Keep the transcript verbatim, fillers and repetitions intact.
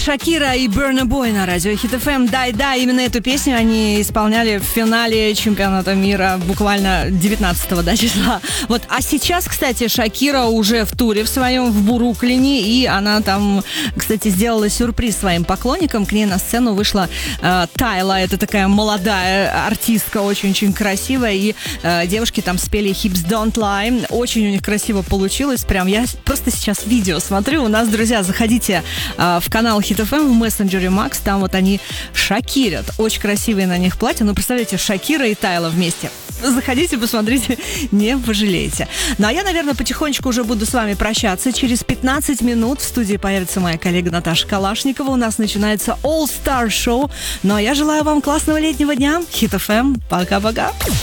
Шакира и Burna Boy на радио Хит эф эм. Да, да, именно эту песню они исполняли в финале чемпионата мира буквально девятнадцатого да, числа. Вот, а сейчас, кстати, Шакира уже в туре в своем в Бруклине, и она там, кстати, сделала сюрприз своим поклонникам. К ней на сцену вышла э, Тайла, это такая молодая артистка, очень-очень красивая, и э, девушки там спели Hips Don't Lie. Очень у них красиво получилось. Прям я просто сейчас видео смотрю. У нас, друзья, заходите э, в канал Хит эф эм в мессенджере Макс, там вот они шакирят. Очень красивые на них платья. Ну, представляете, Шакира и Тайла вместе. Заходите, посмотрите, не пожалеете. Ну, а я, наверное, потихонечку уже буду с вами прощаться. Через пятнадцать минут в студии появится моя коллега Наташа Калашникова. У нас начинается All Star Show. Ну, а я желаю вам классного летнего дня. Хит эф эм. Пока-пока.